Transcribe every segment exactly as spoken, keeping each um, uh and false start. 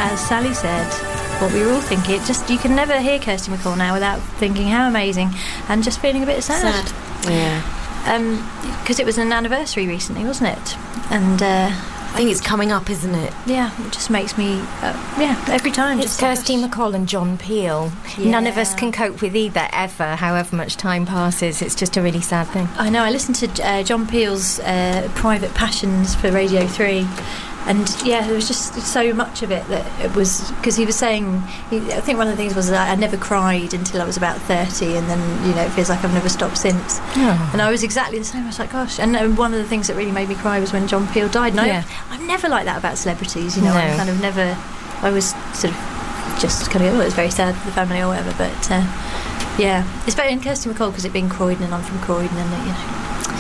as Sally said, what we were all thinking. It just, you can never hear Kirsty MacColl now without thinking how amazing and just feeling a bit sad. Sad. Yeah. Because um, it was an anniversary recently, wasn't it? And uh, I think it's coming up, isn't it? Yeah, it just makes me, uh, yeah, every time. It's just Kirsty MacColl and John Peel. Yeah. None of us can cope with either, ever, however much time passes. It's just a really sad thing. I know, I listened to uh, John Peel's uh, Private Passions for Radio three. And yeah, there was just so much of it that it was, because he was saying, he, I think one of the things was that I never cried until I was about thirty, and then, you know, it feels like I've never stopped since. Oh. And I was exactly the same. I was like, gosh. And um, one of the things that really made me cry was when John Peel died. And yeah. I, I'm never like that about celebrities, you know. No. I kind of never, I was sort of just kind of, oh, it was very sad for the family or whatever. But uh, yeah, it's better in Kirsty MacColl because it being Croydon and I'm from Croydon, and you know.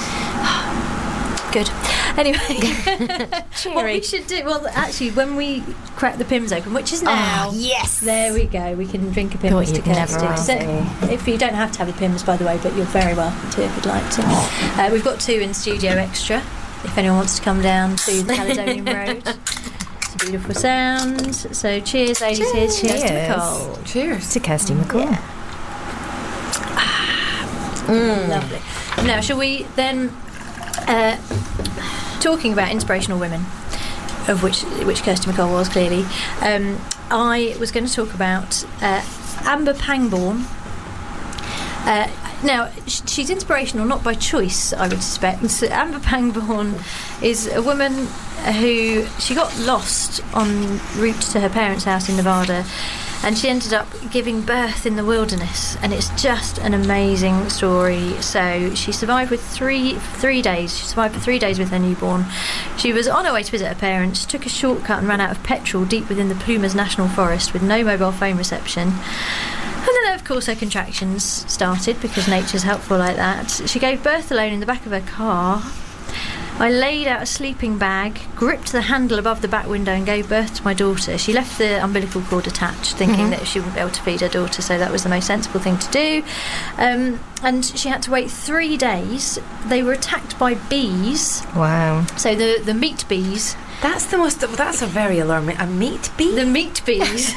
Good. Anyway, what we should do, well, actually, when we crack the Pimm's open, which is now, oh, yes, there we go, we can drink a Pimm's to Kirsty. So, if you don't have to have a Pimm's, by the way, but you're very welcome to if you'd like to. Uh, we've got two in studio extra, if anyone wants to come down to the Caledonian Road. It's a beautiful sound. So, cheers, ladies. Cheers, cheers. Kirsty MacColl. Cheers to Kirsty MacColl. Yeah. Mm. Lovely. Now, shall we then? Uh, talking about inspirational women, of which which Kirsty MacColl was clearly, um, I was going to talk about uh, Amber Pangborn. Uh, now, sh- she's inspirational not by choice, I would suspect. So Amber Pangborn is a woman who, she got lost en route to her parents' house in Nevada, and she ended up giving birth in the wilderness, and it's just an amazing story. So she survived with three three days. She survived for three days with her newborn. She was on her way to visit her parents, took a shortcut and ran out of petrol deep within the Plumas National Forest with no mobile phone reception. And then, of course, her contractions started, because nature's helpful like that. She gave birth alone in the back of her car. I laid out a sleeping bag, gripped the handle above the back window and gave birth to my daughter. She left the umbilical cord attached, thinking mm-hmm. that she wouldn't be able to feed her daughter, so that was the most sensible thing to do. Um, and she had to wait three days. They were attacked by bees. Wow. So the, the meat bees. That's the most. That's a very alarming. A meat bee. The meat bees.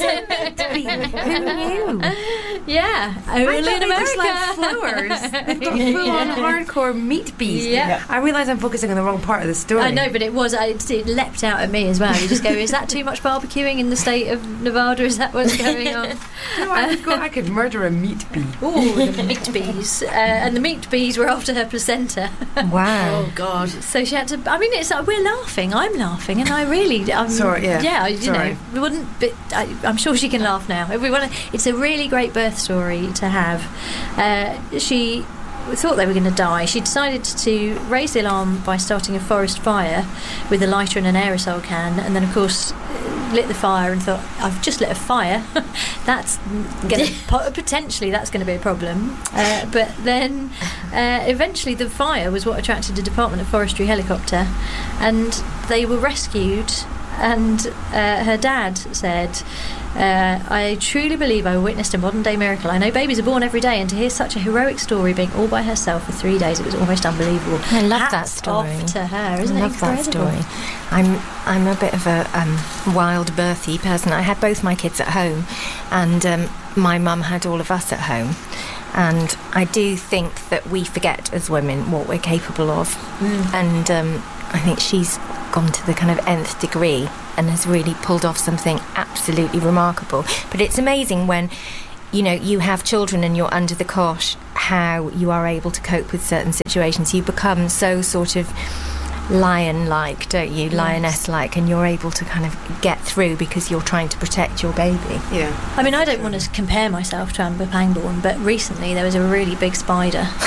Who knew? Yeah, only in America. Like flowers. They've got full-on hardcore meat bees. Yeah. yeah. I realise I'm focusing on the wrong part of the story. I know, but it was. It, it leapt out at me as well. You just go, is that too much barbecuing in the state of Nevada? Is that what's going on? No, I could, go, I could murder a meat bee. Oh, the meat bees, uh, and the meat bees were after her placenta. Wow. Oh God. So she had to. I mean, it's. Uh, we're laughing. I'm laughing, and I really. I'm, Sorry. Yeah. Yeah. You Sorry. know, we wouldn't. But I, I'm sure she can laugh now. If we want to, it's a really great birth story to have. Uh, she thought they were going to die. She decided to raise the alarm by starting a forest fire with a lighter and an aerosol can, and then of course lit the fire and thought, I've just lit a fire. That's gonna, potentially that's going to be a problem. Uh, but then uh, eventually the fire was what attracted the Department of Forestry helicopter, and they were rescued. And uh, her dad said, uh, I truly believe I witnessed a modern day miracle. I know babies are born every day, and to hear such a heroic story being all by herself for three days, it was almost unbelievable. I love Hats that story. Off to her, isn't I it love incredible? that story. I'm I'm a bit of a um, wild birthy person. I had both my kids at home, and um, my mum had all of us at home. And I do think that we forget as women what we're capable of. Mm. And um, I think she's gone to the kind of nth degree and has really pulled off something absolutely remarkable. But it's amazing when, you know, you have children and you're under the cosh, how you are able to cope with certain situations. You become so sort of lion-like, don't you? Yes. Lioness-like, and you're able to kind of get through because you're trying to protect your baby. Yeah. I mean, I don't want to compare myself to Amber Pangborn, but recently there was a really big spider. Uh,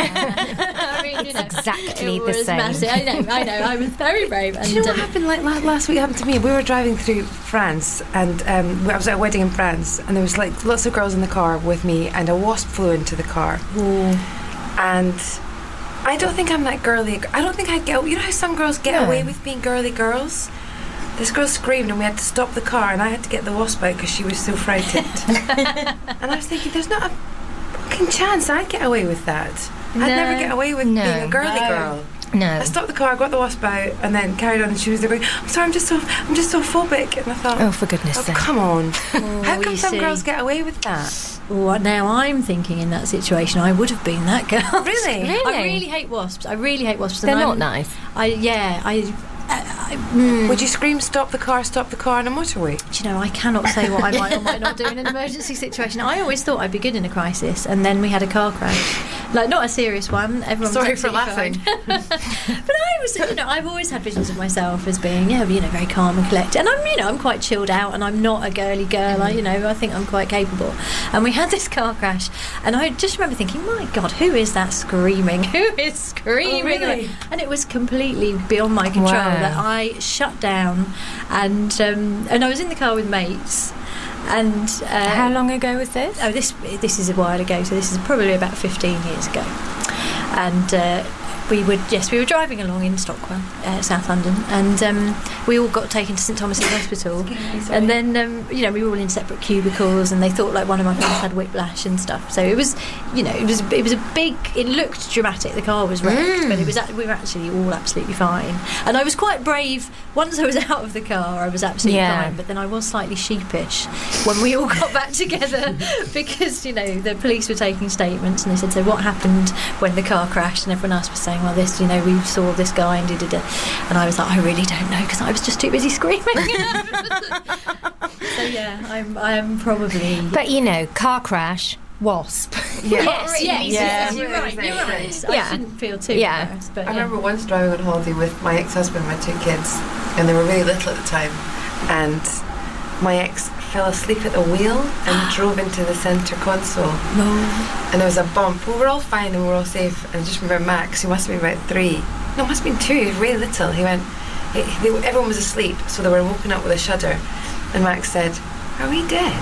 I mean, you know, exactly it the was same. Massive. I know, I know. I was very brave. And, Do you know what um, happened? Like last week happened to me. We were driving through France, and um, I was at a wedding in France, and there was like lots of girls in the car with me, and a wasp flew into the car. Ooh. And I don't think I'm that girly. I don't think I get. You know how some girls get Yeah. away with being girly girls? This girl screamed and we had to stop the car, and I had to get the wasp out because she was so frightened. And I was thinking, there's not a fucking chance I'd get away with that. No. I'd never get away with No. being a girly No. girl. No. I stopped the car, got the wasp out, and then carried on. And she was there going, "I'm sorry, I'm just so, I'm just so phobic." And I thought, Oh, for goodness oh, sake. come on. Oh, How come you some see. girls get away with that? Well, now I'm thinking in that situation, I would have been that girl. Really? Really? I really hate wasps. I really hate wasps. and They're not I'm- nice. I yeah. I. I, I mm, Would you scream, "Stop the car, stop the car" on a motorway? do you know, I cannot say what I might or might not do in an emergency situation. I always thought I'd be good in a crisis, and then we had a car crash. Like, not a serious one. Everyone Sorry was for absolutely laughing. fine. But I was, you know, I've always had visions of myself as being, yeah, you know, very calm and collected. And I'm, you know, I'm quite chilled out, and I'm not a girly girl. I, you know, I think I'm quite capable. And we had this car crash, and I just remember thinking, my God, who is that screaming? Who is screaming? Oh, really? And it was completely beyond my control Wow. that I shut down, and um, and I was in the car with mates. And uh, How long ago was this? Oh, this this is a while ago. So this is probably about fifteen years ago, and uh, we would yes we were driving along in Stockwell, uh, South London, and um, we all got taken to St Thomas's Hospital, and then um, you know we were all in separate cubicles, and they thought like one of my friends had whiplash and stuff. So it was you know it was it was a big. It looked dramatic. The car was wrecked, Mm. but it was act- we were actually all absolutely fine. And I was quite brave once I was out of the car. I was absolutely Yeah. fine, but then I was slightly sheepish when we all got back together because you know the police were taking statements, and they said, so what happened when the car crashed? And everyone else was saying, well, this, you know, we saw this guy and did it, and I was like, I really don't know because I was just too busy screaming. So yeah, I'm I'm probably. But, you know, car crash, wasp. Yeah. Yes, yes, Yeah. yes, you're right, you're right. I Yeah. shouldn't feel too Yeah. embarrassed, but I yeah. remember once driving on holiday with my ex-husband and my two kids, and they were really little at the time, and my ex fell asleep at the wheel and drove into the centre console, No. and there was a bump. We were all fine and we were all safe, and I just remember Max, who must have been about three, no, it must have been two, he was really little, he went, he, they, everyone was asleep, so they were woken up with a shudder, and Max said, "Are we dead?"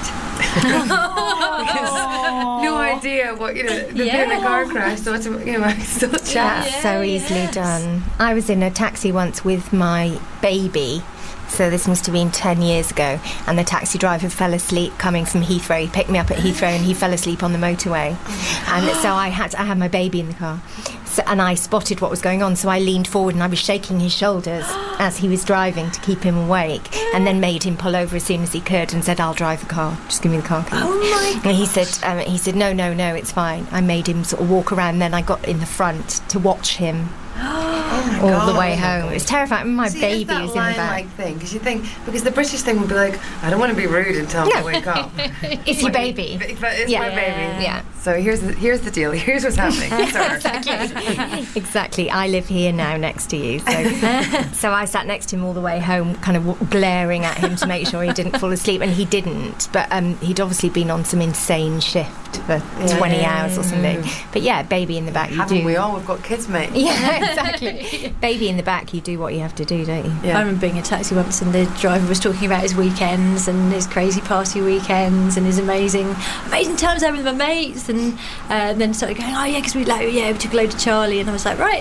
Because no idea what, you know, there'd been a Yeah. car crash, so it's, you know, I could still chat. That's so Yeah, easily yes. done. I was in a taxi once with my baby, so this must have been ten years ago, and the taxi driver fell asleep coming from Heathrow. He picked me up at Heathrow and he fell asleep on the motorway. And so I had, I had my baby in the car. So, and I spotted what was going on, so I leaned forward and I was shaking his shoulders as he was driving to keep him awake, and then made him pull over as soon as he could and said, "I'll drive the car. Just give me the car key." Oh my And he said, um, he said, "No, no, no, it's fine." I made him sort of walk around. Then I got in the front to watch him Oh my all God. the way home. It was terrifying. My See, baby it's that was in the back. line-like thing, because you think, because the British thing would be like, I don't want to be rude until I No. wake up. It's your baby. But, but it's Yeah. my baby. Yeah. So here's the, here's the deal. Here's what's happening. Sir. Exactly. Exactly. I live here now next to you. So, so I sat next to him all the way home, kind of w- glaring at him to make sure he didn't fall asleep, and he didn't. But um, he'd obviously been on some insane shift for twenty hours or something. But yeah, baby in the back, you Haven't do. we all? We've got kids, mate. Yeah, exactly. Baby in the back, you do what you have to do, don't you? Yeah. I remember being in a taxi once, and the driver was talking about his weekends and his crazy party weekends and his amazing, amazing times out with my mates, and, uh, and then started going, oh yeah, because we like, yeah, we took a load of Charlie, and I was like, right,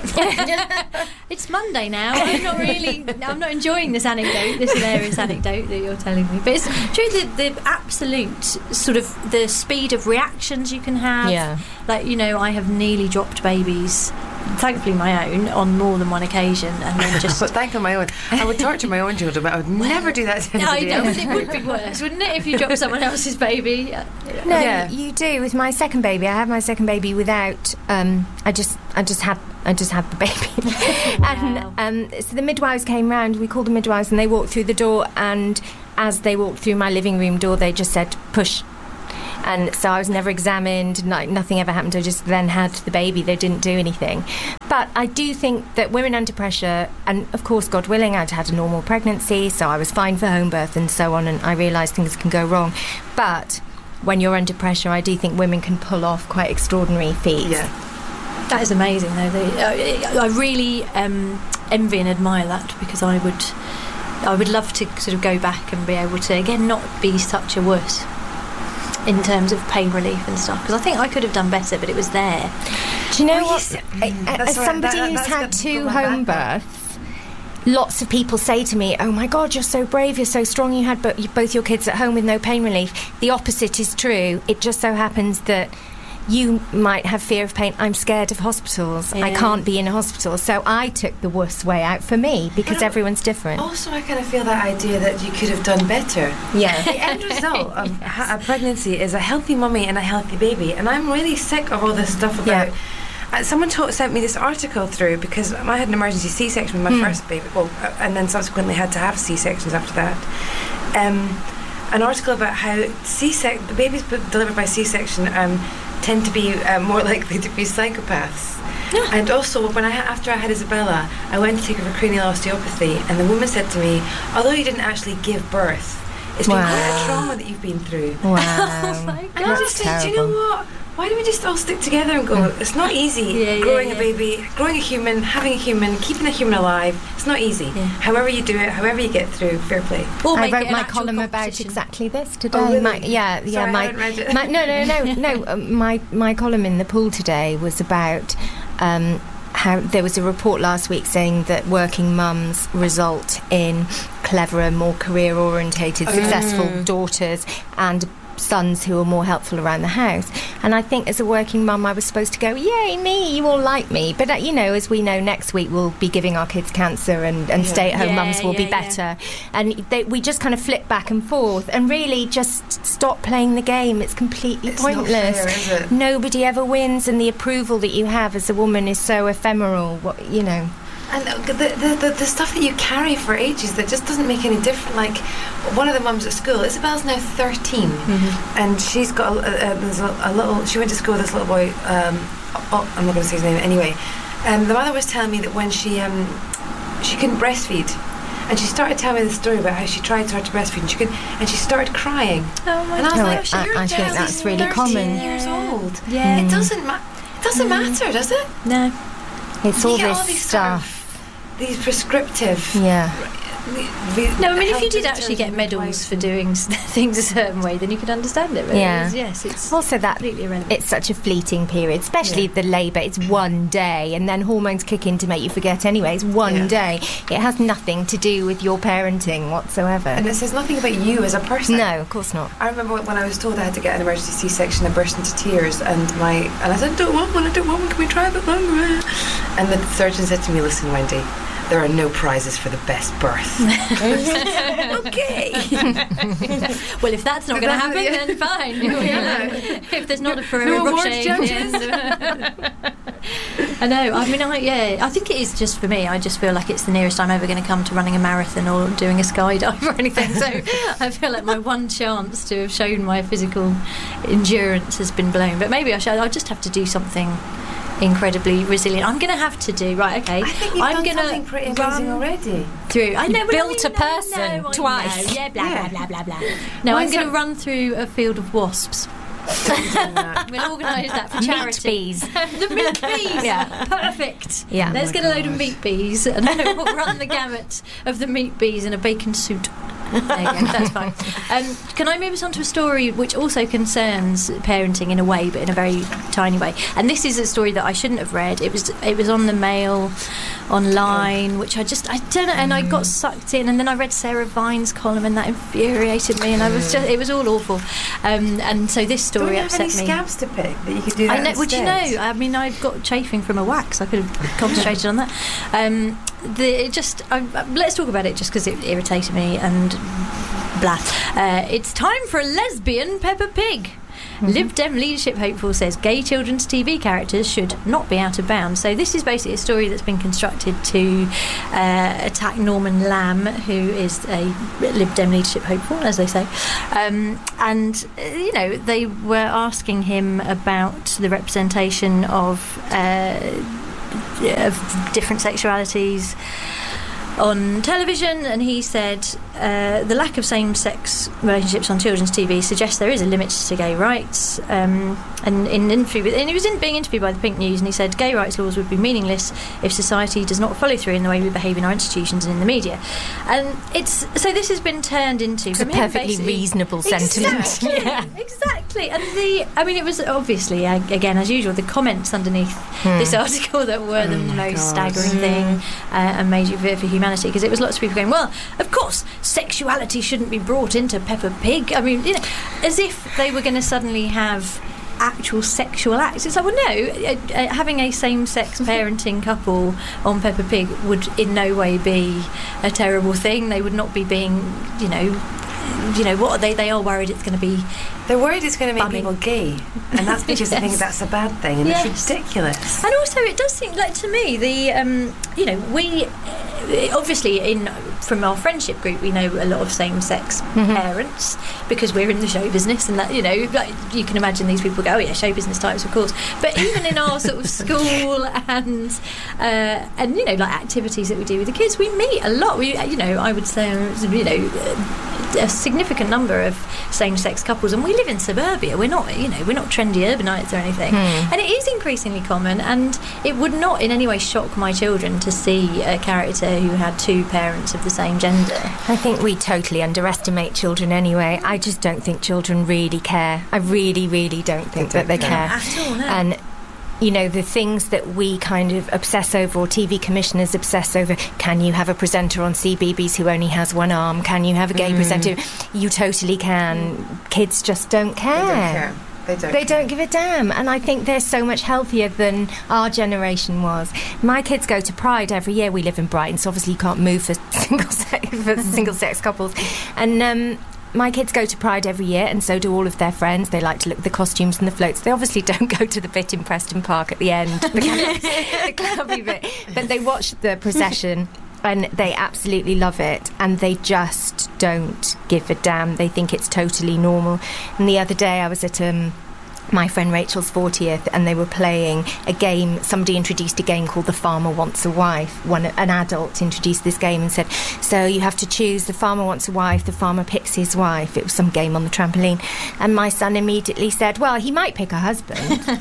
it's Monday now. I'm not really, I'm not enjoying this anecdote, this hilarious anecdote that you're telling me. But it's true, the, the absolute sort of the speed of reactions you can have. Yeah. Like, you know, I have nearly dropped babies, thankfully my own, on more than one occasion, and then just. But thank on my own. I would torture my own children, but I would never do that to I anybody know, else. it would be worse, wouldn't it, if you dropped someone else's baby? No, Yeah. you do. With my second baby, I had my second baby without. Um, I just, I just had, I just had the baby. Wow. And um, so the midwives came round. We called the midwives, and they walked through the door. And as they walked through my living room door, they just said, "Push." And so I was never examined. Like nothing ever happened. I just then had the baby. They didn't do anything. But I do think that women under pressure, and of course, God willing, I'd had a normal pregnancy, so I was fine for home birth and so on. And I realised things can go wrong. But when you're under pressure, I do think women can pull off quite extraordinary feats. Yeah. That is amazing, though. They, uh, I really um, envy and admire that, because I would, I would love to sort of go back and be able to again not be such a wuss in terms of pain relief and stuff. Because I think I could have done better, but it was there. Do you know Well, what? yes, A- that's As right, somebody that- who's that's had got- two got my home back births, lots of people say to me, "Oh my God, you're so brave, you're so strong, you had bo- both your kids at home with no pain relief." The opposite is true. It just so happens that you might have fear of pain. I'm scared of hospitals. Yeah. I can't be in a hospital. So I took the worst way out for me because But everyone's different. Also, I kind of feel that idea that you could have done better. Yeah. The end result of ha- a pregnancy is a healthy mummy and a healthy baby, and I'm really sick of all this stuff about. Yeah. Uh, someone ta- sent me this article through because I had an emergency C-section with my Hmm. first baby, well, uh, and then subsequently had to have C-sections after that. Um, an article about how C-sec the babies b- delivered by C-section um, tend to be uh, more likely to be psychopaths. And also, when I ha- after I had Isabella, I went to take her for cranial osteopathy, and the woman said to me, although you didn't actually give birth, it's been Wow. quite a trauma that you've been through. Wow. Oh my And I God. just think, do you know what? Why don't we just all stick together and go, it's not easy Yeah, yeah, growing yeah. a baby, growing a human, having a human, keeping a human alive. It's not easy. Yeah. However you do it, however you get through, fair play. Or I make it wrote an my actual column about competition. exactly this today. Oh, really? My, yeah, yeah. Sorry, I my, haven't read it. my no, no, no, no. um, My my column in the Pool today was about um, how there was a report last week saying that working mums result in cleverer, more career-orientated, successful daughters and sons who are more helpful around the house. And I think as a working mum I was supposed to go, yay me, you all like me, but uh, you know, as we know, next week we'll be giving our kids cancer and, and Yeah. stay-at-home Yeah, mums will be yeah, yeah. better, and they, we just kind of flip back and forth and really just stop playing the game. It's completely It's not pointless. fair, is it? Nobody ever wins, and the approval that you have as a woman is so ephemeral. What, you know. And the, the, the, the stuff that you carry for ages that just doesn't make any difference. Like, one of the mums at school, Isabel's now thirteen, and she's got a, a, there's a, a little, she went to school with this little boy, um, oh, I'm not going to say his name anyway. Um, the mother was telling me that when she, um, she couldn't breastfeed, and she started telling me the story about how she tried so hard to breastfeed and she could, and she started crying. Oh my And I was No, like, I- oh, you're I think just that's really thirteen common. years old. Yeah. It doesn't ma- it doesn't matter, does it? No. It's You all get this all these sort of- stuff. These prescriptive. Yeah. No, I mean, if you did actually get medals for doing s- things a certain way, then you could understand it. But Yeah. it's- yes, it's Also, that completely irrelevant. it's such a fleeting period, especially Yeah. the labour. It's one day, and then hormones kick in to make you forget anyway. It's one Yeah. day. It has nothing to do with your parenting whatsoever. And it says nothing about you as a person. No, of course not. I remember when I was told I had to get an emergency C-section, I burst into tears, and my and I said, I don't want one, I don't want one, can we try a bit longer? And the surgeon said to me, listen, Wendy, there are no prizes for the best birth. Okay. Well, if that's not going to That- happen, yeah. then fine. Yeah. If there's not a Ferrero No awards Rocher, judges. yes. I know. I mean, I, yeah. I think it is just for me. I just feel like it's the nearest I'm ever going to come to running a marathon or doing a skydive or anything. So I feel like my one chance to have shown my physical endurance has been blown. But maybe I should. I'll just have to do something incredibly resilient. I'm going to have to do right. Okay. I think you've I'm done gonna something pretty amazing run already. through. I know, You but I built mean, a no, person no, I twice. know. Yeah, blah Yeah. blah blah blah blah. No, Why I'm is going to that- run through a field of wasps. We'll organise that for Meat charity. bees. The meat bees. Yeah. Perfect. Yeah. Let's Oh get my a load of gosh. meat bees and I will run the gamut of the meat bees in a bacon suit. There you go, that's fine. Um, can I move us on to a story which also concerns parenting in a way, but in a very tiny way? And this is a story that I shouldn't have read. It was it was on the Mail online, which I just I don't know, and I got sucked in. And then I read Sarah Vine's column, and that infuriated me. And I was just it was all awful. Um, and so this Don't story you have upset any me. scabs to pick that you could do that I know. Would you instead? know? I mean, I've got chafing from a wax. I could have concentrated on that. Um, the, it just I, let's talk about it, just because it irritated me and blah. Uh, it's time for a lesbian Peppa Pig. Mm-hmm. Lib Dem leadership hopeful says gay children's T V characters should not be out of bounds. So this is basically a story that's been constructed to uh, attack Norman Lamb, who is a Lib Dem leadership hopeful, as they say. Um, and, uh, you know, they were asking him about the representation of, uh, of different sexualities on television, and he said uh, the lack of same-sex relationships on children's T V suggests there is a limit to gay rights. Um, and in an interview, with, and he was in, being interviewed by the Pink News, and he said gay rights laws would be meaningless if society does not follow through in the way we behave in our institutions and in the media. And it's so this has been turned into It's a from him perfectly basically- reasonable sentiment. Exactly, Yeah. exactly. And the, I mean, it was obviously, uh, again, as usual, the comments underneath this article that were the my most God. staggering thing uh, and made you fear for humanity, because it was lots of people going, well, of course, sexuality shouldn't be brought into Peppa Pig. I mean, you know, as if they were going to suddenly have actual sexual acts. It's like, well, no, uh, uh, having a same-sex parenting couple on Peppa Pig would in no way be a terrible thing. They would not be being, you know, you know, what are they? They are worried it's going to be. They're worried it's going to make bumming. people gay, and that's because Yes. they think that's a bad thing, and Yes. it's ridiculous. And also, it does seem like to me the, um, you know, we uh, obviously in from our friendship group we know a lot of same-sex Mhm. parents because we're in the show business, and that, you know, like you can imagine these people go, oh yeah, show business types, of course. But even in our sort of school and uh, and you know, like activities that we do with the kids, we meet a lot. We, you know, I would say, you know. Uh, a significant number of same-sex couples, and we live in suburbia. We're not, you know, we're not trendy urbanites or anything. Hmm. And it is increasingly common, and it would not in any way shock my children to see a character who had two parents of the same gender. I think we totally underestimate children anyway. I just don't think children really care. I really, really don't think They that they don't care. At all, no. And you know, the things that we kind of obsess over, or T V commissioners obsess over, can you have a presenter on C B B S who only has one arm? Can you have a gay Mm. presenter? You totally can. Kids just don't care. They don't care. They don't. They don't give a damn, and I think they're so much healthier than our generation was. My kids go to Pride every year. We live in Brighton, so obviously you can't move for single sex, for single sex couples, and um, my kids go to Pride every year, and so do all of their friends. They like to look at the costumes and the floats. They obviously don't go to the bit in Preston Park at the end, the, the clubby bit, but they watch the procession. And they absolutely love it, and they just don't give a damn. They think it's totally normal. And the other day I was at um, my friend Rachel's fortieth, and they were playing a game. Somebody introduced a game called The Farmer Wants a Wife. One, an adult introduced this game and said, so you have to choose, the farmer wants a wife, the farmer picks his wife. It was some game on the trampoline. And my son immediately said, well, he might pick a husband.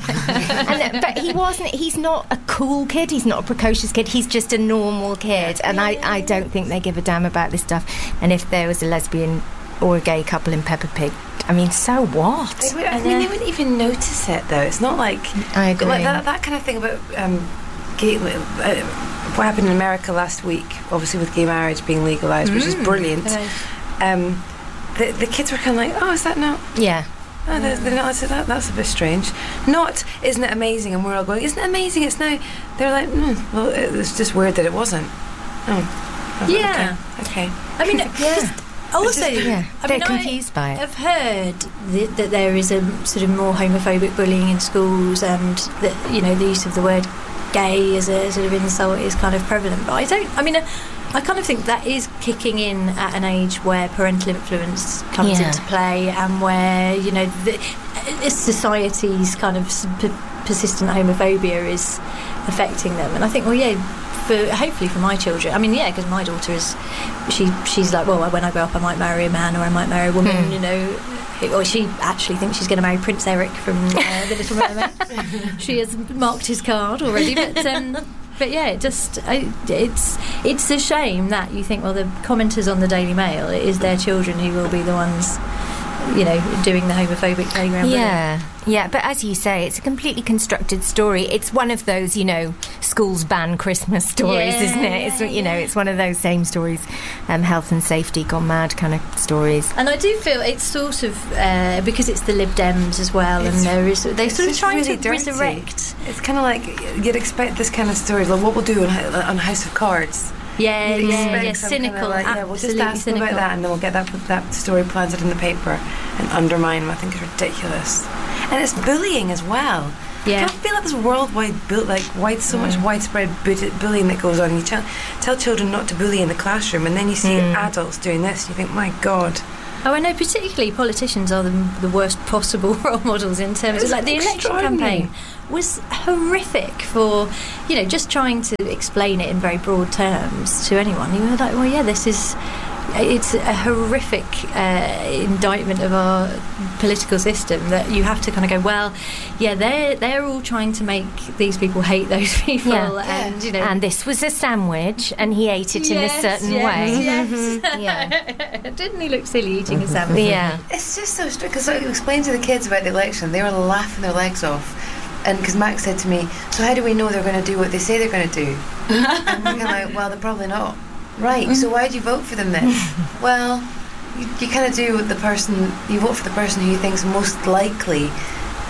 and, but he wasn't, he's not a cool kid, he's not a precocious kid, he's just a normal kid. And I, I don't think they give a damn about this stuff. And if there was a lesbian or a gay couple in Peppa Pig, I mean, so what? They would, I mean, they wouldn't even notice it, though. It's not like I agree. like that, that kind of thing about um, gay. Uh, what happened in America last week, obviously with gay marriage being legalised, which is brilliant. Um, the, the kids were kind of like, oh, is that not? Yeah. Oh, they're, they're not. That, that's a bit strange. Not, isn't it amazing? And we're all going, isn't it amazing? It's now. They're like, mm, well, it's just weird that it wasn't. Oh, oh Yeah. Okay. okay. I mean, just also, Yeah, I they're mean, confused by it. I've heard th- that there is a sort of more homophobic bullying in schools, and that, you know, the use of the word gay as a sort of insult is kind of prevalent. But I don't. I mean, uh, I kind of think that is kicking in at an age where parental influence comes Yeah. into play, and where, you know, the, uh, society's kind of s- p- persistent homophobia is affecting them. And I think, well, yeah. For, hopefully for my children, I mean, yeah, because my daughter is, she she's like, well, when I grow up, I might marry a man or I might marry a woman, Hmm. you know. Or she actually thinks she's going to marry Prince Eric from uh, The Little Mermaid. She has marked his card already, but um, but yeah, it just I, it's it's a shame that you think, well, the commenters on the Daily Mail, it is their children who will be the ones, you know, doing the homophobic playground bullying. Yeah, yeah, but as you say, it's a completely constructed story. It's one of those, you know, schools ban Christmas stories, Yeah, isn't it? It's, yeah, you know, yeah. it's one of those same stories, um, health and safety gone mad kind of stories. And I do feel it's sort of uh, because it's the Lib Dems as well, It's- and there is they're it's sort of just trying really to dirty. resurrect. It's kind of like you'd expect this kind of story, like what we'll do on, on House of Cards. Yeah, You'd yeah, expect yeah, some cynical. Kind of like, yeah, we'll just absolutely ask them cynical. about that, and then we'll get that that story planted in the paper and undermine them. I think it's ridiculous, and it's bullying as well. Yeah. I feel like there's worldwide, bu- like wide, so much widespread bu- bullying that goes on. You tell, tell children not to bully in the classroom, and then you see Mm. adults doing this. You think, my God. Oh, I know. Particularly, politicians are the, the worst possible role models in terms It's of, like, the election extraordinary. campaign was horrific for, you know, just trying to explain it in very broad terms to anyone. You were like, well, yeah, this is. It's a horrific uh, indictment of our political system that you have to kind of go, well, yeah, they're they're all trying to make these people hate those people, Yeah. and you know, And this was a sandwich, and he ate it in a Yes, certain yes, way. yes. Yeah. Didn't he look silly eating a sandwich? Yeah. It's just so strict. Because you explained to the kids about the election, they were laughing their legs off. And because Max said to me, so how do we know they're going to do what they say they're going to do? And we're kind of like, well, they're probably not. Right, so why do you vote for them then? Well, you, you kind of do what the person, you vote for the person who you think's most likely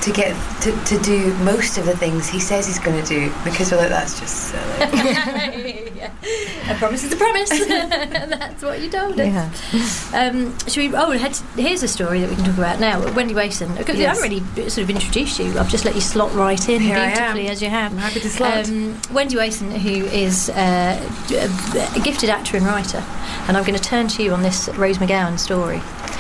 to get to, to do most of the things he says he's going to do, because we're like, that's just silly. Yeah. A promise is a promise. That's what you told us. Yeah. Um, should we? Oh, head- here's a story that we can talk about now. Wendy Wason. Because Yes. I haven't really sort of introduced you. I've just let you slot right in Here I beautifully am. as you have. I'm happy to slot. Um, Wendy Wason, who is uh, a gifted actor and writer, and I'm going to turn to you on this Rose McGowan story.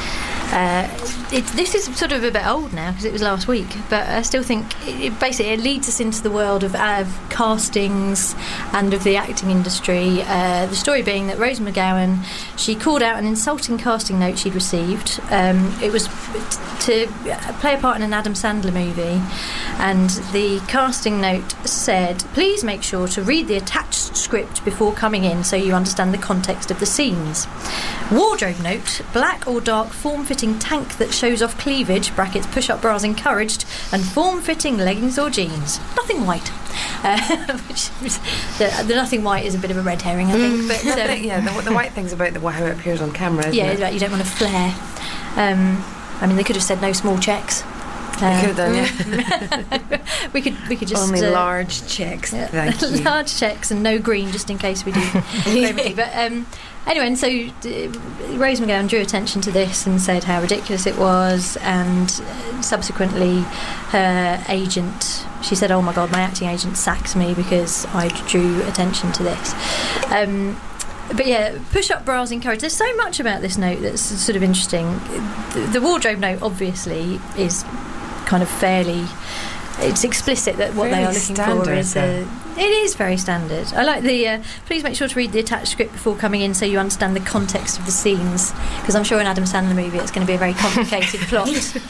Uh, it, this is sort of a bit old now because it was last week, but I still think it, it basically it leads us into the world of, of castings and of the acting industry. Uh, the story being that Rose McGowan, she called out an insulting casting note she'd received. Um, it was t- to play a part in an Adam Sandler movie, and the casting note said, "Please make sure to read the attached script before coming in so you understand the context of the scenes. Wardrobe note: black or dark form-fitting tank that shows off cleavage, brackets push-up bras encouraged, and form-fitting leggings or jeans. Nothing white." Uh, which is, the, the nothing white is a bit of a red herring, I think. But The um, thing- yeah, the, the white thing's about the, how it appears on camera, isn't yeah, it? it's about you don't want to flare. Um, I mean, they could have said no small checks. They Uh, could have done, yeah. we could we could just Only uh, large checks, yeah, thank you. large checks and no green, just in case we do. Gravity. But um, anyway, and so uh, Rose McGowan drew attention to this and said how ridiculous it was, and uh, subsequently her agent, she said, "Oh my God, my acting agent sacked me because I drew attention to this." Um, But yeah, push-up bras encouraged. There's so much about this note that's sort of interesting. The, the wardrobe note obviously is kind of fairly, it's explicit that what they Fairly are looking for standard, is uh, it is very standard. I like the uh, please make sure to read the attached script before coming in so you understand the context of the scenes, because I'm sure in Adam Sandler movie it's going to be a very complicated plot.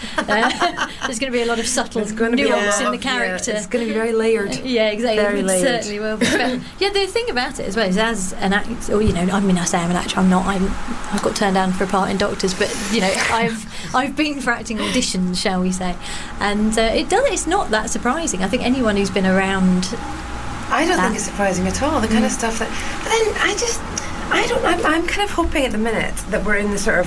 Uh, there's going to be a lot of subtle There's going to be a nuance lot in the of- character. Yeah, it's going to be very layered. Yeah, exactly. Very it layered. certainly will be. But yeah, the thing about it as well is, as an actor, or you know, I mean, I say I'm an actor. I'm not. I'm. I got turned down for a part in Doctors, but you know, I've I've been for acting auditions, shall we say, and uh, it does. It's not that surprising. I think anyone who's been around. I don't That- think it's surprising at all, the kind of stuff that... But then I just... I don't... I'm, I'm kind of hoping at the minute that we're in the sort of...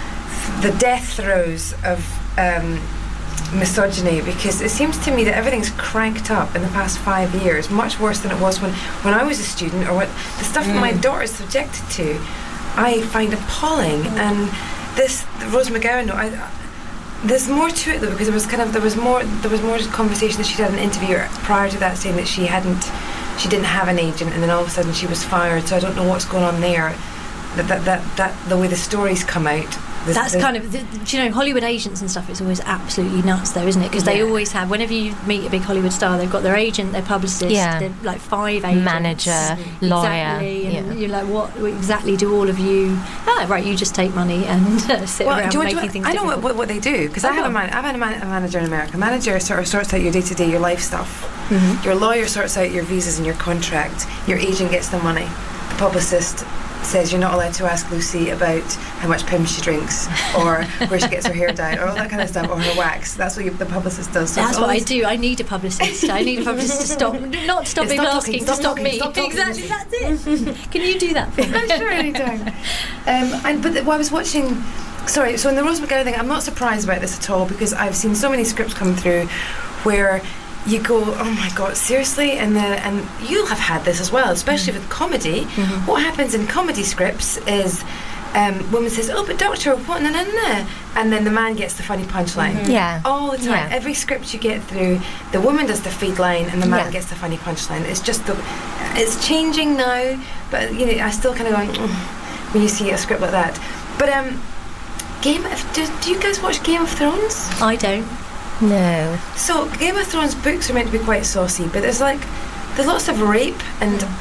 the death throes of um, misogyny, because it seems to me that everything's cranked up in the past five years, much worse than it was when, when I was a student, or what the stuff that my daughter is subjected to, I find appalling. And this Rose McGowan, no, I... There's more to it though, because there was kind of there was more there was more conversation that she'd had an interview prior to that saying that she hadn't she didn't have an agent, and then all of a sudden she was fired. So I don't know what's going on there. That that that, that the way the stories come out. There's, That's there's, kind of, the, do you know, Hollywood agents and stuff, it's always absolutely nuts though, isn't it? Because they Yeah. always have, whenever you meet a big Hollywood star, they've got their agent, their publicist, Yeah. they're like five agents. Manager, lawyer. Exactly, and Yeah. you're like, what exactly do all of you, ah, right, you just take money and uh, sit Well, around do you, making do you, things I know what, difficult. what, what they do, because Oh, I have go a on. man, I've had a, man, a manager in America. A manager sort of sorts out your day to day, your life stuff. Mhm. Your lawyer sorts out your visas and your contract. Your agent gets the money. The publicist says you're not allowed to ask Lucy about how much Pim she drinks, or where she gets her hair dyed, or all that kind of stuff, or her wax. That's what you, the publicist does. So That's it's what I always- do. I need a publicist. I need a publicist to stop, not to stop Yeah, people stop asking, talking, to stop stop talking, me. stop talking, Exactly, Lucy. that's it. Can you do that for me? I'm sure anytime. Um, and but the, well, I was watching. Sorry, so in the Rose McGowan thing, I'm not surprised about this at all, because I've seen so many scripts come through where you go, oh my God, seriously? And the and you'll have had this as well, especially with comedy. Mhm. What happens in comedy scripts is. Um, woman says, "Oh, but doctor, what? No, no, no," and then the man gets the funny punchline. Yeah. All the time. Yeah. Every script you get through, the woman does the feed line and the man Yeah. gets the funny punchline. It's just the, it's changing now, but you know, I still kind of going "Mm," when you see a script like that. But um, Game of, do, do you guys watch Game of Thrones? I don't. No. So Game of Thrones books are meant to be quite saucy, but there's like there's lots of rape and